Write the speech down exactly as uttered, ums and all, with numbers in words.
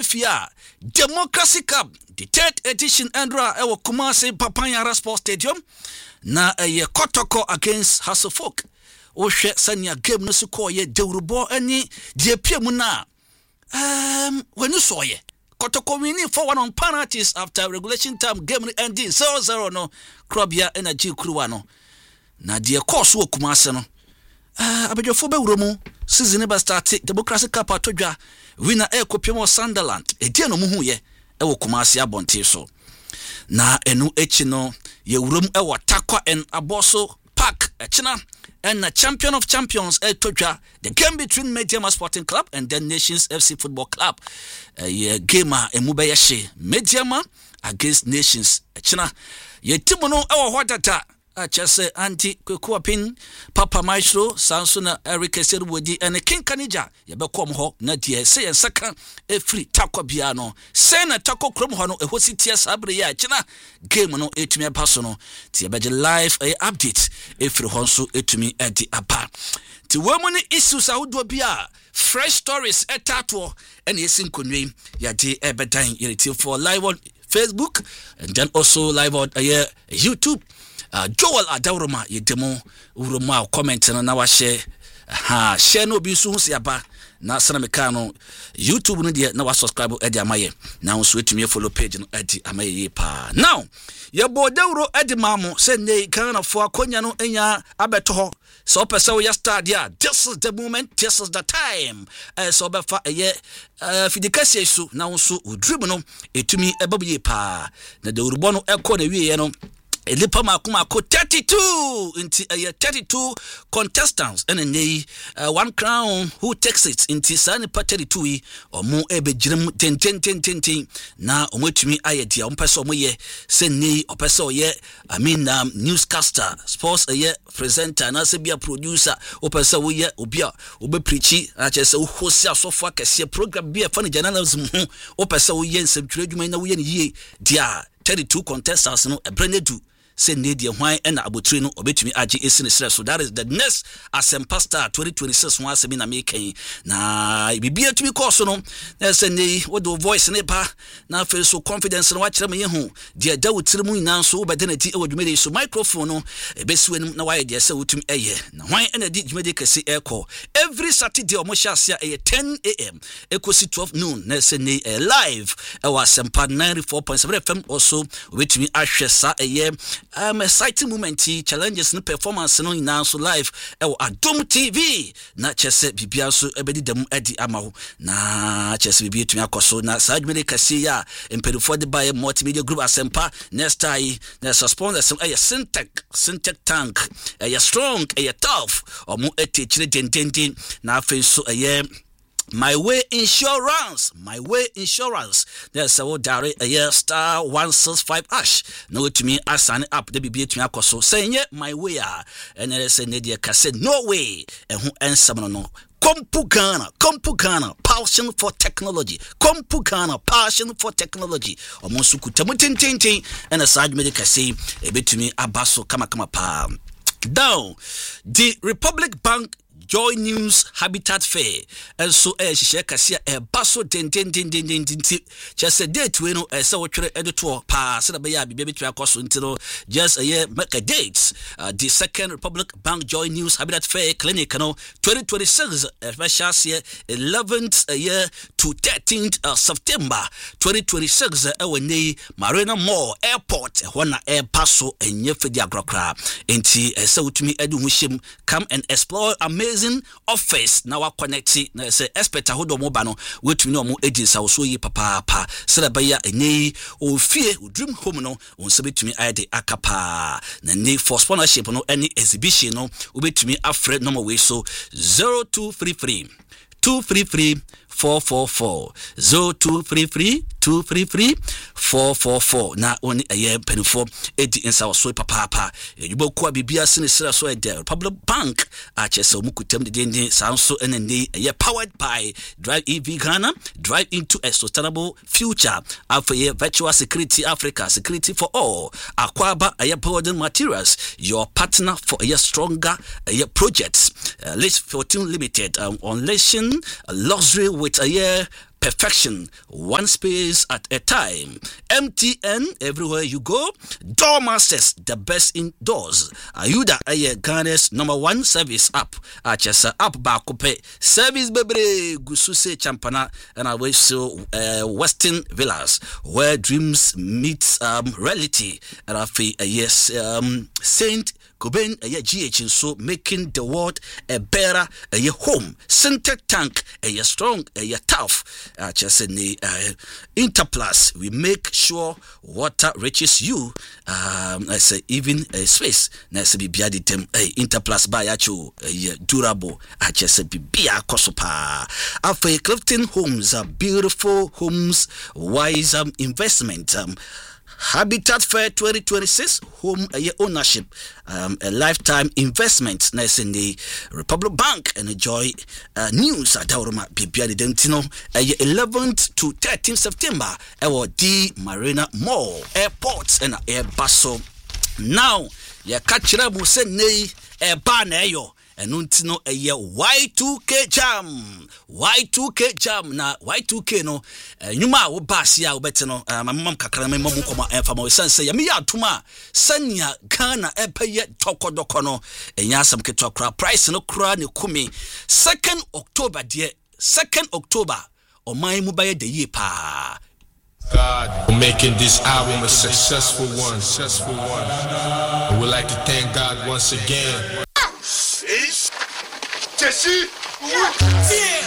Fia Democracy Cup the third edition Andra ewo Kumasi Papayara Sports Stadium na eye Kotoko against Hasselfolk ohwe sanya game no score ye Deurubo ani die pia mu na um when you saw ye Kotoko winning four one on penalties after regulation time game ending zero zero no Krobia Energy Kruwa no na die course wo Kumasi no uh abedwofo be wuromu season never start Democracy Cup atodwa winner e kopiem Sunderland edie no mu hu ye e wo Kumasi abonte so na enu echi no ye wurom e wo Takwa en Aboso Park echina and the champion of champions e todwa the game between Mediama Sporting Club and then Nations F C Football Club uh, ye game a emu be ye hye Mediama against Nations echina ye timu no e wo hodata achese anti kwekuapin Papa Maestro Sansuna Eric Serwodi and King Kanija ye be kom ho na die se ye saka e free Takwa bia no se na Takwa krom ho no e hosi tie sabre ya china game no etumi apaso no tie be live e update e free ho so etumi edi apa ti womu ni issues awdo bia fresh stories etato and yesin konwe ya de e bedan ye for live on Facebook and then also live on uh, YouTube. Uh, Joel Adawroma ye demo uroma comment na na wa share ha share no bi so hu aba na sana meka no YouTube no de na wa subscribe e de amaye na wo so etumi follow page no e de amaye pa now ye bodawro e de mamo se nei Ghana fo akonya no enya abeto ho so pese wo ya start dia this is the moment this is the time uh, so be fa ye uh, fidikasi so na wo so udrim no etumi e babuye pa na de urubo no ekọ na wie ye no Elipa makuma ko thirty-two into uh, thirty-two contestants and a uh, one crown who takes it into sani pa thirty-two or more ebe jirim ten ten ten ten ten na omwetumi ayedia ompese omoye se nei opese oye I mean um, newscaster sports aye presenter na se bia producer opese oye obia obe preachi achese wo host asofo akese program bia fa ne journalism opese oye nsebtwedwuma na wo ye ne yie dia thirty-two contestants no ebrenedu say need your wine and abotire no obetumi age esine sere so that is the next Asempa Star twenty twenty-six one semi na making na bibia tumi course no na say nei what the voice ne pa na feel so confidence no wa kire me hu dia da wotire mu nyina so obedenati e wadwumede so microphone no ebesuenu na wa dia say wotumi eye na wine and di dwumede kase aircall every Saturday o mo hyasia e ten a m ekosi twelve noon na say nei live e wa Asempa ninety-four point seven F M also obetumi ahwe sa eye um exciting moment challenges no performance no ina so live e wo Adom T V na chese bibia so ebedi dem edi amaho na chese bibia tumi akoso na sajmede kase ya empedifo de buy multimedia group Asempa next time na sponsor e Syntec Syntec tank e strong e tough o mu etechire dendenden na afen so e My Way Insurance, My Way Insurance. There's a word direct a year star one six five ash. No to me, I sign up the B B to me. So saying yeah, My Way, and there is a Nadia cassette, no way, and who answer no. Kompu Ghana, Kompu Ghana, passion for technology. Kompu Ghana, passion for technology. Omonsuku tamutin tintin, and a side medical say a bit to me, abaso kama kama pa. Down the Republic Bank Joy News Habitat Fair and so eh she kasia e baso ten ten ten ten ten just a date we no e say wotwere editor pa se na be ya bibia betwa akoso ntino just a year make a date uh, the second Republic Bank Joy News Habitat Fair clinic no twenty twenty-six special year eleventh a year to thirteenth uh, September twenty twenty-six e woni Marina Mall Airport hona air paso enye fedi agrokra enti e say wotumi edu hushim come and explore amazing office na wa connect na say expert ahodo mo ba no wetumi no mo agents a so yi papa pa se ba ya enyi o fie o dream home no on se betumi ade akapa na ni for sponsorship no any exhibition no obetumi afre number we so zero two three three two three three four four four zero two three three two three three four four four na oni aye penifo edi insa so papa papa yubo kwa bibia sine sira so e Republic Bank a chese omukutem de de sanso enende aye powered by Drive E V Ghana, drive into a sustainable future. Afaye virtual security Africa, security for all. Akwaba aye building materials, your partner for a stronger aye projects. Uh, List fourteen Limited um, unleashing luxury with a year perfection, one space at a time. M T N, everywhere you go. Doormasters, the best indoors. Ayuda, aye, Ghana's number one service app. Achesa app bakope. Service bebre, gususe champana, and I wish so uh, Western Villas, where dreams meet um, reality. And I feel, uh, yes, um, Saint Goben a year G H so making the world a better a year home. Center tank a year strong a year tough. Uh, just in the uh, Interplus, we make sure water reaches you. Um, I say even a space. Nice be biadi them a Interplus by acho a year durable. I just say be bia kosopa. After Clifton Homes are beautiful homes, wise um investment. Um, Habitat Fair twenty twenty-six, home a year ownership, um, a lifetime investment. Nice in the Republic Bank and enjoy uh, news at Dauruma Bibiadi Dentino, a year eleventh to thirteenth September, our D Marina Mall, airports and air basso. Now, ya kachira musene a baneyo. And untino a year Y two K jam. Y two K jam na Y two K no. Nyuma wo basia wo beteno. My mom kakra me mom koma emfa ma san say me ya tuma sanya Ghana epeye tokodoko no. Enya asam ketwa kra price no kra ne kumi. second October de second October o mai mu baye de ye pa. God for making this album a successful one. Successful one. I would like to thank God once again. Jesse, yeah.